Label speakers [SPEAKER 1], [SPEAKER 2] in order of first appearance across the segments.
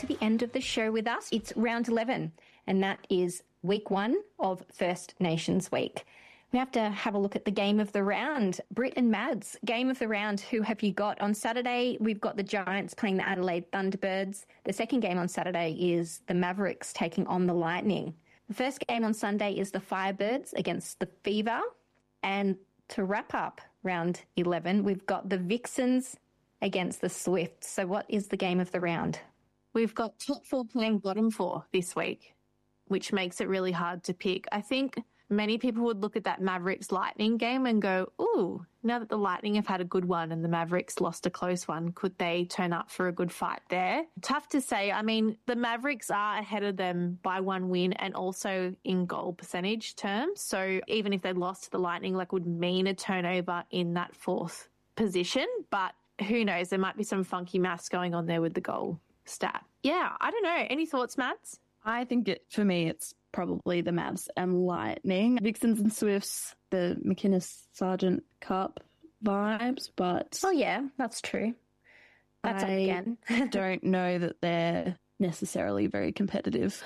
[SPEAKER 1] to the end of the show with us. It's round 11, and that is week 1 of First Nations Week. We have to have a look at the game of the round. Britt and Mads, game of the round, who have you got? On Saturday, we've got the Giants playing the Adelaide Thunderbirds. The second game on Saturday is the Mavericks taking on the Lightning. The first game on Sunday is the Firebirds against the Fever. And to wrap up round 11, we've got the Vixens against the Swifts. So what is the game of the round?
[SPEAKER 2] We've got top 4 playing bottom 4 this week, which makes it really hard to pick. I think many people would look at that Mavericks-Lightning game and go, ooh, now that the Lightning have had a good one and the Mavericks lost a close one, could they turn up for a good fight there? Tough to say. I mean, the Mavericks are ahead of them by 1 win and also in goal percentage terms. So even if they lost to the Lightning, would mean a turnover in that 4th position. But who knows? There might be some funky maths going on there with the goal stat. Yeah, I don't know. Any thoughts, Mads?
[SPEAKER 3] I think for me, it's probably the Mavs and Lightning. Vixens and Swifts, the McInnes Sargent Cup vibes, but...
[SPEAKER 1] Oh, yeah, that's true. That's up again.
[SPEAKER 3] don't know that they're necessarily very competitive.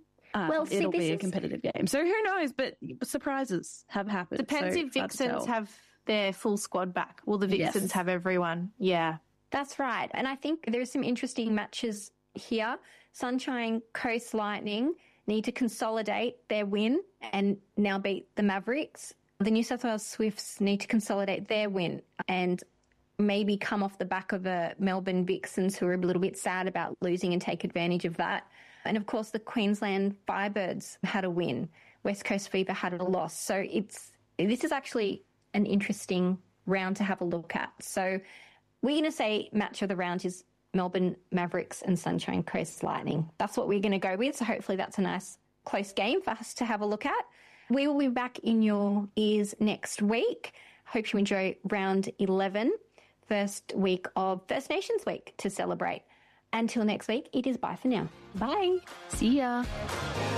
[SPEAKER 3] It'll be a competitive game. So who knows, but surprises have happened.
[SPEAKER 2] Depends if Vixens have their full squad back. Will the Vixens have everyone? Yeah.
[SPEAKER 1] That's right. And I think there's some interesting matches here. Sunshine Coast Lightning need to consolidate their win and now beat the Mavericks. The New South Wales Swifts need to consolidate their win and maybe come off the back of a Melbourne Vixens who are a little bit sad about losing and take advantage of that. And, of course, the Queensland Firebirds had a win. West Coast Fever had a loss. So this is actually an interesting round to have a look at. So we're going to say match of the round is Melbourne Mavericks and Sunshine Coast Lightning. That's what we're going to go with. So hopefully that's a nice close game for us to have a look at. We will be back in your ears next week. Hope you enjoy round 11, first week of First Nations Week to celebrate. Until next week, it is bye for now.
[SPEAKER 3] Bye. See ya.